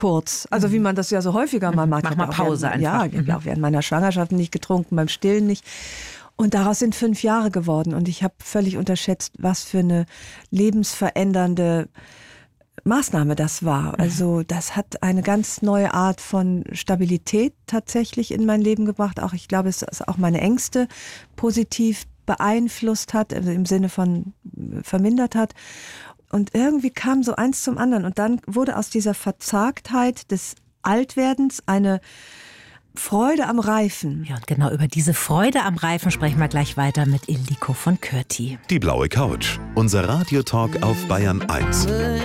kurz. Also wie man das ja so häufiger mal macht. Mach mal Pause einfach. Ja, ich habe auch während meiner Schwangerschaft nicht getrunken, beim Stillen nicht. Und daraus sind 5 Jahre geworden. Und ich habe völlig unterschätzt, was für eine lebensverändernde Maßnahme das war. Also das hat eine ganz neue Art von Stabilität tatsächlich in mein Leben gebracht. Auch ich glaube, es ist auch meine Ängste positiv beeinflusst hat, also im Sinne von vermindert hat. Und irgendwie kam so eins zum anderen. Und dann wurde aus dieser Verzagtheit des Altwerdens eine Freude am Reifen. Ja, und genau über diese Freude am Reifen sprechen wir gleich weiter mit Ildiko von Kürti. Die blaue Couch, unser Radiotalk auf Bayern 1.